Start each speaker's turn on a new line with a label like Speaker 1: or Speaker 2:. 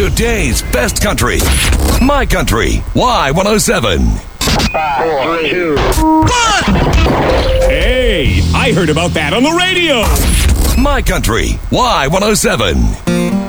Speaker 1: Today's best country. My Country. Y107.
Speaker 2: 5, 4, 2,
Speaker 3: 1. Hey, I heard about that on the radio.
Speaker 1: My Country. Y107.